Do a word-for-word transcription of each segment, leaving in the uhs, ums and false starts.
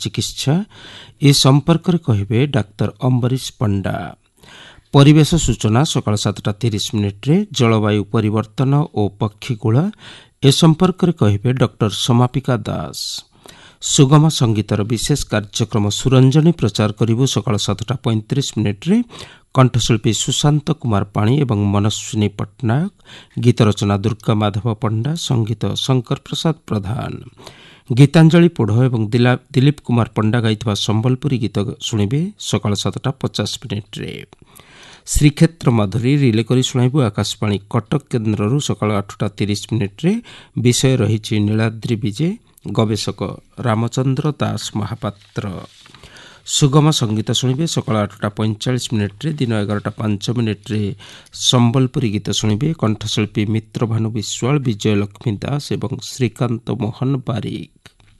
ଚିକିତ୍ସା ଏ ସମ୍ପର୍କରେ କହିବେ ଡାକ୍ତର ଅମ୍ବରୀଶ ପଣ୍ଡା। ପରିବେଶ ସୂଚନା ସକାଳ ସାତଟା ତିରିଶ ମିନିଟ୍ରେ ଜଳବାୟୁ ପରିବର୍ତ୍ତନ ଓ ପକ୍ଷୀକୁଳ ଏ ସମ୍ପର୍କରେ କହିବେ ଡକ୍ଟର ସମାପିକା ଦାସ। ସୁଗମ ସଙ୍ଗୀତର ବିଶେଷ କାର୍ଯ୍ୟକ୍ରମ ସୁରଞ୍ଜନୀ ପ୍ରଚାର କରିବୁ ସକାଳ ସାତଟା ପଇଁତିରିଶ ମିନିଟ୍ରେ। କଣ୍ଠଶିଳ୍ପୀ ସୁଶାନ୍ତ କୁମାର ପାଣି ଏବଂ ମନସ୍ୱିନୀ ପଟ୍ଟନାୟକ, ଗୀତ ରଚନା ଦୁର୍ଗା ମାଧବ ପଣ୍ଡା, ସଙ୍ଗୀତ ଶଙ୍କର ପ୍ରସାଦ ପ୍ରଧାନ। ଗୀତାଞ୍ଜଳି ପୋଢ଼ ଏବଂ ଦିলীପ କୁମାର ପଣ୍ଡା ଗାଇଥିବା ସମ୍ବଲପୁରୀ ଗୀତ ଶୁଣିବେ ସକାଳ ସାତଟା ପଚାଶ ମିନିଟ୍ରେ। ଶ୍ରୀକ୍ଷେତ୍ର ମାଧୁରୀ ରିଲେ କରି ଶୁଣାଇବୁ ଆକାଶବାଣୀ କଟକ କେନ୍ଦ୍ରରୁ ସକାଳ ଆଠଟା ତିରିଶ ମିନିଟ୍ରେ। ବିଷୟ ରହିଛି ନୀଳାଦ୍ରି ବିଜେ, ଗବେଷକ ରାମଚନ୍ଦ୍ର ଦାସ ମହାପାତ୍ର। ସୁଗମ ସଙ୍ଗୀତ ଶୁଣିବେ ସକାଳ ଆଠଟା ପଇଁଚାଳିଶ ମିନିଟ୍ରେ। ଦିନ ଏଗାରଟା ପାଞ୍ଚ ମିନିଟ୍ରେ ସମ୍ବଲପୁରୀ ଗୀତ ଶୁଣିବେ। କଣ୍ଠଶିଳ୍ପୀ ମିତ୍ରଭାନୁ ବିଶ୍ୱାଳ, ବିଜୟଲକ୍ଷ୍ମୀ ଦାସ ଏବଂ ଶ୍ରୀକାନ୍ତ ମୋହନ ବାରିକ।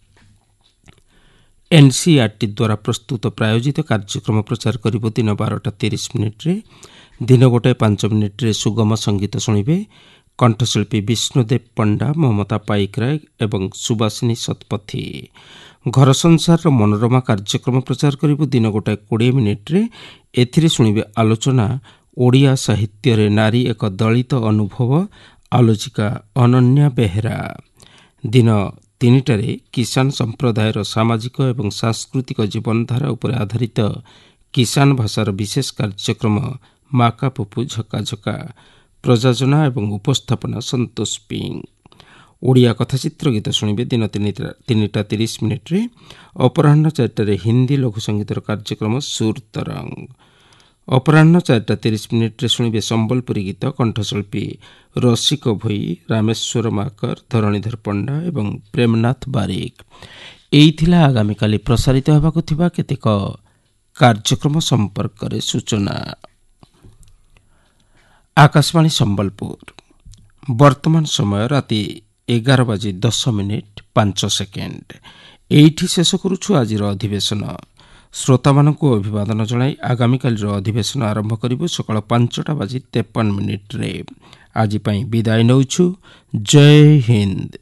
ଏନ୍ସିଇଆର୍ଟି ଦ୍ୱାରା ପ୍ରସ୍ତୁତ ପ୍ରାୟୋଜିତ କାର୍ଯ୍ୟକ୍ରମ ପ୍ରଚାର କରିବ ଦିନ ବାରଟା ତିରିଶ ମିନିଟ୍ରେ। ଦିନ ଗୋଟାଏ ପାଞ୍ଚ ମିନିଟ୍ରେ ସୁଗମ ସଙ୍ଗୀତ ଶୁଣିବେ। କଣ୍ଠଶିଳ୍ପୀ ବିଷ୍ଣୁଦେବ ପଣ୍ଡା, ମମତା ପାଇକରାୟ ଏବଂ ସୁବାସିନୀ ଶତପଥୀ। ଘର ସଂସାରର ମନୋରମା କାର୍ଯ୍ୟକ୍ରମ ପ୍ରଚାର କରିବୁ ଦିନ ଗୋଟାଏ କୋଡ଼ିଏ ମିନିଟ୍ରେ। ଏଥିରେ ଶୁଣିବେ ଆଲୋଚନା ଓଡ଼ିଆ ସାହିତ୍ୟରେ ନାରୀ ଏକ ଦଳିତ ଅନୁଭବ, ଆଲୋଚିକା ଅନନ୍ୟା ବେହେରା। ଦିନ ତିନିଟାରେ କିଷାନ ସମ୍ପ୍ରଦାୟର ସାମାଜିକ ଏବଂ ସାଂସ୍କୃତିକ ଜୀବନଧାରା ଉପରେ ଆଧାରିତ କିଷାନ ଭାଷାର ବିଶେଷ କାର୍ଯ୍ୟକ୍ରମ ମାକା ପୁପୁ ଝକାଝକା। ପ୍ରଯୋଜନା ଏବଂ ଉପସ୍ଥାପନା ସନ୍ତୋଷ ପିଂ। ଓଡ଼ିଆ କଥାଚିତ୍ର ଗୀତ ଶୁଣିବେ ଦିନ ତିନିଟା ତିନିଟା ତିରିଶ ମିନିଟ୍ରେ। ଅପରାହ୍ନ ଚାରିଟାରେ ହିନ୍ଦୀ ଲଘୁ ସଙ୍ଗୀତର କାର୍ଯ୍ୟକ୍ରମ ସୁର ତରଙ୍ଗ। ଅପରାହ୍ନ ଚାରିଟା ତିରିଶ ମିନିଟ୍ରେ ଶୁଣିବେ ସମ୍ବଲପୁରୀ ଗୀତ। କଣ୍ଠଶିଳ୍ପୀ ରସିକ ଭୋଇ, ରାମେଶ୍ୱର ମାକର, ଧରଣୀଧର ପଣ୍ଡା ଏବଂ ପ୍ରେମନାଥ ବାରିକ। ଏଇ ଥିଲା ଆଗାମୀକାଲି ପ୍ରସାରିତ ହେବାକୁ ଥିବା କେତେକ କାର୍ଯ୍ୟକ୍ରମ ସମ୍ପର୍କରେ ସୂଚନା। ଆକାଶବାଣୀ ସମ୍ବଲପୁର। ବର୍ତ୍ତମାନ ସମୟ ରାତି ଏଗାର ବାଜି ଦଶ ମିନିଟ୍ ପାଞ୍ଚ ସେକେଣ୍ଡ। ଏଇଠି ଶେଷ କରୁଛୁ ଆଜିର ଅଧିବେଶନ। ଶ୍ରୋତାମାନଙ୍କୁ ଅଭିବାଦନ ଜଣାଇ ଆଗାମୀକାଲିର ଅଧିବେଶନ ଆରମ୍ଭ କରିବୁ ସକାଳ ପାଞ୍ଚଟା ବାଜି ତେପନ ମିନିଟ୍ରେ। ଆଜି ପାଇଁ ବିଦାୟ ନେଉଛୁ। ଜୟ ହିନ୍ଦ।